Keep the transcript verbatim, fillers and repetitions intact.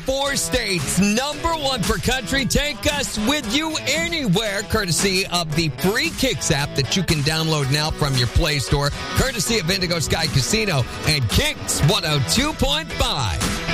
Four states, number one for country. Take us with you anywhere, courtesy of the free Kicks app that you can download now from your Play Store, courtesy of Indigo Sky Casino and Kicks one oh two point five.